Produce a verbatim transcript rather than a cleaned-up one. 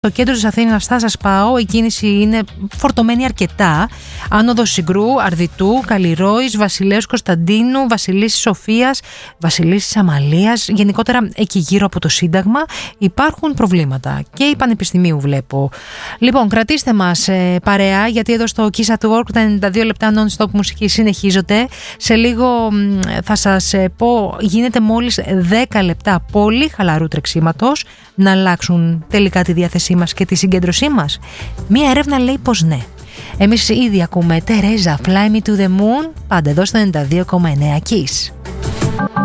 Το κέντρο της Αθήνας θα σας πάω, η κίνηση είναι φορτωμένη αρκετά. Άνοδος Συγκρού, Αρδιτού, Καλλιρόης, Βασιλέως Κωνσταντίνου, Βασιλίσσης Σοφίας, Βασιλίσσης Αμαλίας. Γενικότερα εκεί γύρω από το Σύνταγμα υπάρχουν προβλήματα. Και η Πανεπιστημίου βλέπω. Λοιπόν, κρατήστε μας ε, παρέα, γιατί εδώ στο Kiss at Work τα ενενήντα δύο λεπτά non-stop μουσική συνεχίζονται. Σε λίγο θα σας ε, πω, γίνεται μόλις δέκα λεπτά πολύ χαλαρού τρεξίματος να αλλάξουν τελικά τη διάθεσή μας και τη συγκέντρωσή μας. Μία έρευνα λέει πως ναι. Εμείς ήδη ακούμε Teresa, Fly Me to the Moon, πάντα εδώ στο ενενήντα δύο κόμμα εννέα Kiss.